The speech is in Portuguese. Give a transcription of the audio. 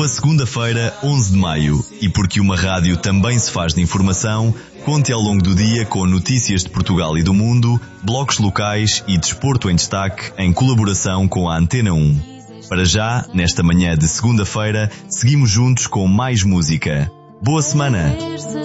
Boa segunda-feira, 11 de maio. E porque uma rádio também se faz de informação, conte ao longo do dia com notícias de Portugal e do mundo, blocos locais e desporto em destaque em colaboração com a Antena 1. Para já, nesta manhã de segunda-feira, seguimos juntos com mais música. Boa semana!